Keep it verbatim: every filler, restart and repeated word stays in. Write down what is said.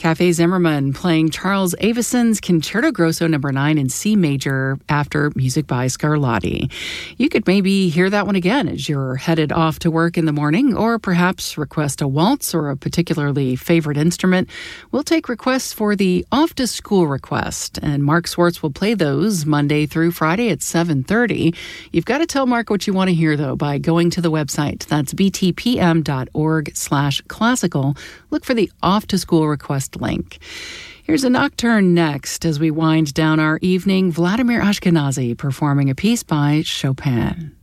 Cafe Zimmerman playing Charles Avison's Concerto Grosso number nine in C major after music by Scarlatti. You could maybe hear that one again as you're headed off to work in the morning, or perhaps request a waltz or a particularly favorite instrument. We'll take requests for the Off to School request, and Mark Swartz will play those Monday through Friday at seven thirty. You've got to tell Mark what you want to hear, though, by going to the website. That's b t p m dot org slash classical. Look for the Off to School request link. Here's a nocturne next as we wind down our evening. Vladimir Ashkenazy performing a piece by Chopin.